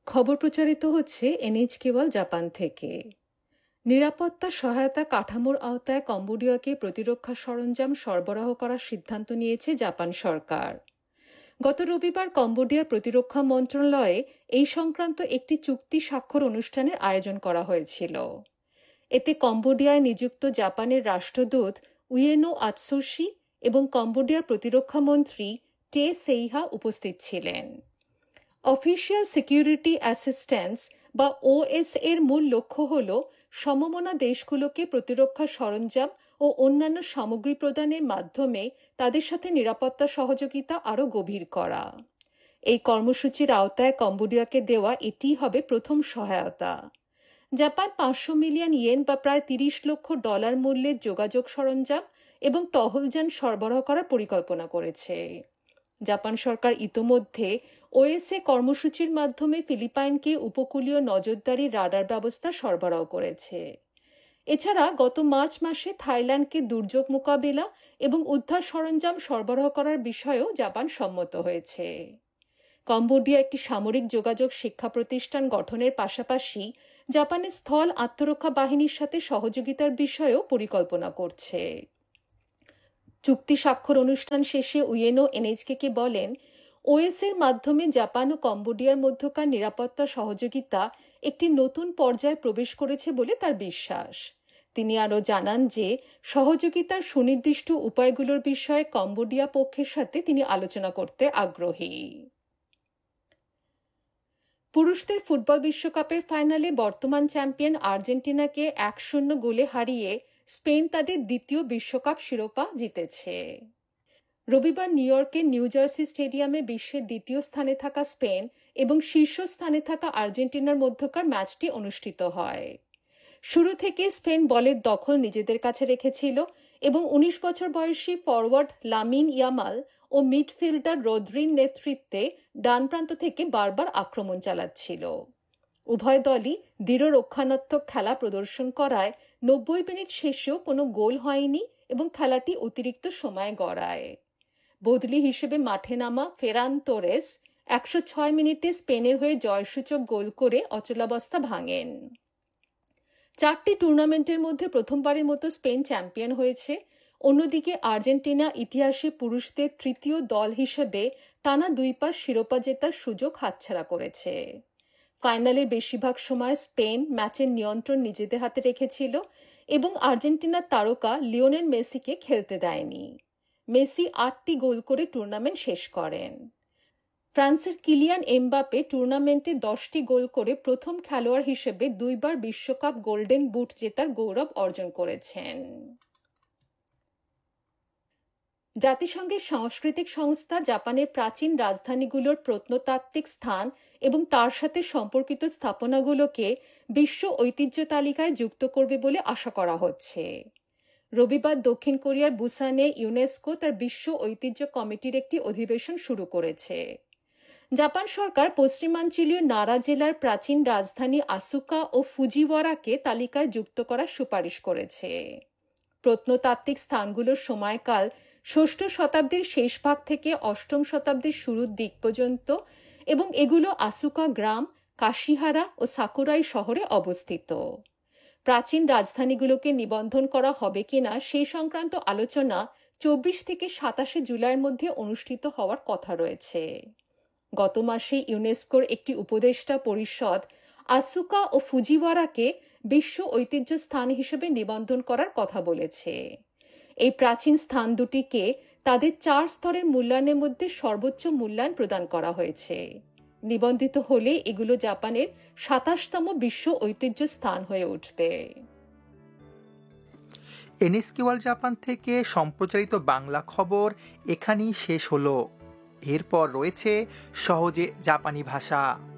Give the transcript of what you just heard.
খবর প্রচারিত হচ্ছে এনএইচকে ওয়ার্ল্ড জাপান থেকে। নিরাপত্তা সহায়তা কাঠামোর আওতায় কম্বোডিয়াকে প্রতিরক্ষা সরঞ্জাম সরবরাহ করার সিদ্ধান্ত নিয়েছে জাপান সরকার। গত রবিবার কম্বোডিয়ার প্রতিরক্ষা মন্ত্রণালয়ে এই সংক্রান্ত একটি চুক্তি স্বাক্ষর অনুষ্ঠানের আয়োজন করা হয়েছিল। এতে কম্বোডিয়ায় নিযুক্ত জাপানের রাষ্ট্রদূত উয়েনো আতসুশি এবং কম্বোডিয়ার প্রতিরক্ষা মন্ত্রী টে সেইহা উপস্থিত ছিলেন। অফিসিয়াল সিকিউরিটি অ্যাসিস্ট্যান্স বা ওএস এর মূল লক্ষ্য হল সমমনা দেশগুলোকে প্রতিরক্ষা সরঞ্জাম ও অন্যান্য সামগ্রী প্রদানের মাধ্যমে তাদের সাথে নিরাপত্তা সহযোগিতা আরও গভীর করা। এই কর্মসূচির আওতায় কম্বোডিয়াকে দেওয়া এটিই হবে প্রথম সহায়তা। জাপান 500 মিলিয়ন ইয়েন বা প্রায় $30 লক্ষ মূল্যের যোগাযোগ সরঞ্জাম এবং টহলযান সরবরাহ করার পরিকল্পনা করেছে। জাপান সরকার ইতোমধ্যে ওএসএ কর্মসূচির মাধ্যমে ফিলিপাইনকে উপকূলীয় নজরদারি রাডার ব্যবস্থা সরবরাহ করেছে। এছাড়া গত মার্চ মাসে থাইল্যান্ডকে দুর্যোগ মোকাবেলা এবং উদ্ধার সরঞ্জাম সরবরাহ করার বিষয়েও জাপান সম্মত হয়েছে। কম্বোডিয়া একটি সামরিক যোগাযোগ শিক্ষা প্রতিষ্ঠান গঠনের পাশাপাশি জাপানের স্থল আত্মরক্ষা বাহিনীর সাথে সহযোগিতার বিষয়েও পরিকল্পনা করছে। চুক্তি স্বাক্ষর অনুষ্ঠান শেষে উয়েনো এনএইচকে বলেন, ওএসএর মাধ্যমে জাপান ও কম্বোডিয়ার মধ্যকার নিরাপত্তা সহযোগিতা একটি নতুন পর্যায়ে প্রবেশ করেছে বলে তার বিশ্বাস। তিনি আরও জানান যে সহযোগিতার সুনির্দিষ্ট উপায়গুলোর বিষয়ে কম্বোডিয়া পক্ষের সাথে তিনি আলোচনা করতে আগ্রহী। পুরুষদের ফুটবল বিশ্বকাপের ফাইনালে বর্তমান চ্যাম্পিয়ন আর্জেন্টিনাকে 1-0 গোলে হারিয়ে স্পেন তাদের দ্বিতীয় বিশ্বকাপ শিরোপা জিতেছে। রবিবার নিউ ইয়র্কের নিউ জার্সি স্টেডিয়ামে বিশ্বের দ্বিতীয় স্থানে থাকা স্পেন এবং শীর্ষ স্থানে থাকা আর্জেন্টিনার মধ্যকার ম্যাচটি অনুষ্ঠিত হয়। শুরু থেকে স্পেন বলের দখল নিজেদের কাছে রেখেছিল এবং 19 বছর বয়সী ফরওয়ার্ড লামিন ইয়ামাল ও মিডফিল্ডার রদ্রির নেতৃত্বে ডান প্রান্ত থেকে বারবার আক্রমণ চালাচ্ছিল। উভয় দলই দৃঢ় রক্ষণাত্মক খেলা প্রদর্শন করায় 90 মিনিট শেষেও কোনো গোল হয়নি এবং খেলাটি অতিরিক্ত সময়ে গড়ায়। বদলি হিসেবে মাঠে নামা ফেরান তোরেস 106 মিনিটে স্পেনের হয়ে জয়সূচক গোল করে অচলাবস্থা ভাঙেন। 4টি টুর্নামেন্টের মধ্যে প্রথমবারের মতো স্পেন চ্যাম্পিয়ন হয়েছে। অন্যদিকে আর্জেন্টিনা ইতিহাসে পুরুষদের তৃতীয় দল হিসেবে টানা 2 পাস শিরোপা জেতার সুযোগ হাতছাড়া করেছে। ফাইনালের বেশিরভাগ সময় স্পেন ম্যাচের নিয়ন্ত্রণ নিজেদের হাতে রেখেছিল এবং আর্জেন্টিনার তারকা লিওনেল মেসিকে খেলতে দেয়নি। মেসি 8টি গোল করে টুর্নামেন্ট শেষ করেন। ফ্রান্সের কিলিয়ান এমবাপে টুর্নামেন্টে 10টি গোল করে প্রথম খেলোয়াড় হিসেবে 2 বার বিশ্বকাপ গোল্ডেন বুট জেতার গৌরব অর্জন করেছেন। জাতিসংঘের সাংস্কৃতিক সংস্থা জাপানের প্রাচীন রাজধানীগুলোর প্রত্নতাত্ত্বিক স্থান এবং তার সাথে সম্পর্কিত স্থাপনাগুলোকে বিশ্ব ঐতিহ্য তালিকায় যুক্ত করবে বলে আশা করা হচ্ছে। রবিবার দক্ষিণ কোরিয়ার বুসানে ইউনেস্কো তার বিশ্ব ঐতিহ্য কমিটির একটি অধিবেশন শুরু করেছে। জাপান সরকার পশ্চিমাঞ্চলীয় নারা জেলার প্রাচীন রাজধানী আসুকা ও ফুজিওয়ারাকে তালিকায় যুক্ত করার সুপারিশ করেছে। প্রত্নতাত্ত্বিক স্থানগুলোর সময়কাল 6ষ্ঠ শতাব্দীর শেষ ভাগ থেকে 8ম শতাব্দীর শুরুর দিক পর্যন্ত এবং এগুলো আসুকা গ্রাম, কাশিহারা ও সাকুরাই শহরে অবস্থিত। প্রাচীন রাজধানীগুলোকে নিবন্ধন করা হবে কিনা সেই সংক্রান্ত আলোচনা 24 থেকে 27 জুলাইয়ের মধ্যে অনুষ্ঠিত হওয়ার কথা রয়েছে। গত মাসে ইউনেস্কোর একটি উপদেষ্টা পরিষদ আসুকা ও ফুজিওয়ারাকে বিশ্ব ঐতিহ্য স্থান হিসেবে নিবন্ধন করার কথা বলেছে। এই প্রাচীন স্থান দুটিকে তাদের 4 স্তরের মূল্যায়নের মধ্যে সর্বোচ্চ মূল্যায়ন প্রদান করা হয়েছে। নিবন্ধিত হলে এগুলো জাপানের 27তম বিশ্ব ঐতিহ্য স্থান হয়ে উঠবে। এনএইচকে ওয়ার্ল্ড জাপান থেকে সম্প্রচারিত বাংলা খবর এখানেই শেষ হলো। এরপর রয়েছে সহজে জাপানি ভাষা।